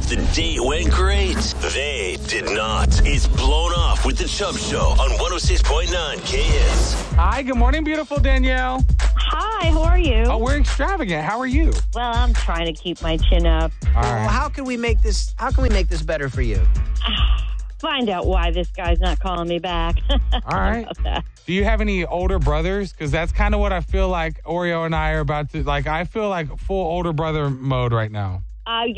thought the date went great. They did not. It's Blown Off with the Chubb Show on 106.9 KS. Hi, good morning, beautiful Danielle. Hi, how are you? Oh, we're extravagant. How are you? Well, I'm trying to keep my chin up. All Well, right. how can we make this better for you? Find out why this guy's not calling me back. All right. Do you have any older brothers? Because that's kind of what I feel like Oreo and I are about to, like, I feel like full older brother mode right now.